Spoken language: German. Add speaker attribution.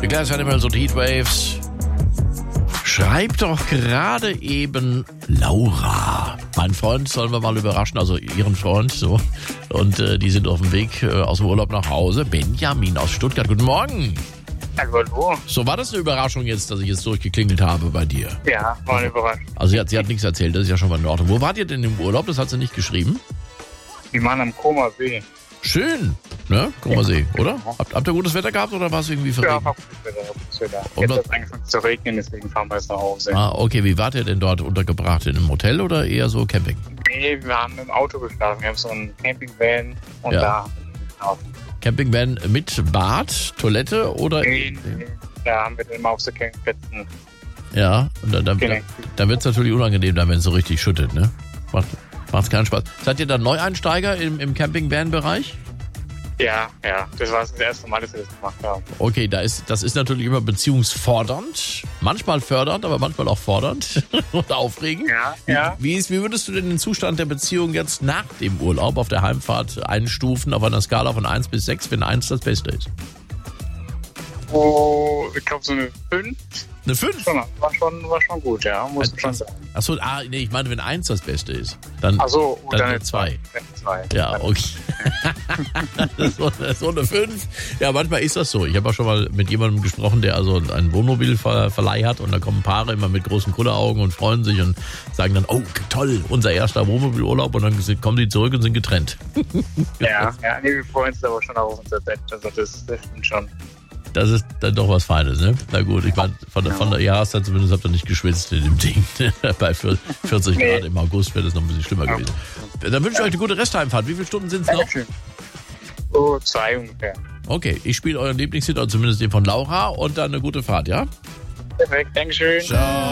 Speaker 1: Gleich Animals und Heatwaves. Schreibt doch gerade eben Laura. Mein Freund sollen wir mal überraschen, also ihren Freund, so. Und die sind auf dem Weg aus dem Urlaub nach Hause. Benjamin aus Stuttgart, guten Morgen.
Speaker 2: Hallo.
Speaker 1: So, war das eine Überraschung jetzt, dass ich jetzt durchgeklingelt habe bei dir?
Speaker 2: Ja, war eine Überraschung.
Speaker 1: Also sie hat nichts erzählt, das ist ja schon mal in Ordnung. Wo wart ihr denn im Urlaub? Das hat sie nicht geschrieben.
Speaker 2: Die waren am Koma See.
Speaker 1: Schön, ne? Koma See, oder? Habt ihr gutes Wetter gehabt oder war es irgendwie
Speaker 2: Ja,
Speaker 1: verregnet?
Speaker 2: war gutes Wetter.
Speaker 1: Und
Speaker 2: Jetzt
Speaker 1: was-
Speaker 2: hat es angefangen zu regnen, deswegen fahren wir jetzt nach Hause.
Speaker 1: Ah, okay, wie wart ihr denn dort untergebracht? In einem Hotel oder eher so Camping?
Speaker 2: Nee, wir haben im Auto geschlafen. Wir haben so einen Campingvan und
Speaker 1: Ja.
Speaker 2: da haben wir geschlafen.
Speaker 1: Campingvan mit Bad, Toilette oder...
Speaker 2: Nee, da haben wir dann immer auf so Campingplätzen.
Speaker 1: Ja, und dann
Speaker 2: Genau.
Speaker 1: wird es natürlich unangenehm, dann, wenn es so richtig schüttet, ne? Macht keinen Spaß. Seid ihr dann Neueinsteiger im Campingvan-Bereich?
Speaker 2: Ja, das war das erste Mal, dass wir das gemacht haben.
Speaker 1: Okay, das ist natürlich immer beziehungsfordernd. Manchmal fördernd, aber manchmal auch fordernd und aufregend.
Speaker 2: Ja.
Speaker 1: Wie würdest du denn den Zustand der Beziehung jetzt nach dem Urlaub auf der Heimfahrt einstufen auf einer Skala von 1 bis 6, wenn 1 das Beste ist?
Speaker 2: Oh, ich glaube so eine 5.
Speaker 1: Eine 5?
Speaker 2: War schon gut, ja, muss man schon sagen.
Speaker 1: Achso, nee, ich meine, wenn 1 das Beste ist, dann,
Speaker 2: Achso,
Speaker 1: dann
Speaker 2: eine
Speaker 1: eine 2.
Speaker 2: 2.
Speaker 1: Ja, okay. so eine 5. Ja, manchmal ist das so. Ich habe auch schon mal mit jemandem gesprochen, der also einen Wohnmobilverleih hat und da kommen Paare immer mit großen Kulleraugen und freuen sich und sagen dann, oh toll, unser erster Wohnmobilurlaub, und dann kommen die zurück und sind getrennt.
Speaker 2: Ja, nee, wir freuen uns aber schon auf unser Bett, also das stimmt schon.
Speaker 1: Das ist dann doch was Feines, ne? Na gut, ich meine, von der Jahreszeit zumindest habt ihr nicht geschwitzt in dem Ding. Bei 40 Grad im August wäre das noch ein bisschen schlimmer gewesen. Dann wünsche ich euch eine gute Restheimfahrt. Wie viele Stunden sind es noch?
Speaker 2: Dankeschön. So 2 ungefähr.
Speaker 1: Okay, ich spiele euren Lieblingshit, oder zumindest den von Laura, und dann eine gute Fahrt, ja?
Speaker 2: Perfekt, Dankeschön.
Speaker 1: Ciao.